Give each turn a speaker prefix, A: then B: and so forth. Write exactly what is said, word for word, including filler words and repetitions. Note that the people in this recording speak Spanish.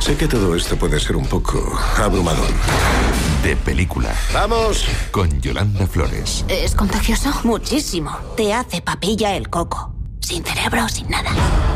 A: Sé que todo esto puede ser un poco abrumador.
B: De película.
A: ¡Vamos!
B: Con Yolanda Flores.
C: ¿Es contagioso? Muchísimo. Te hace papilla el coco. Sin cerebro, sin nada.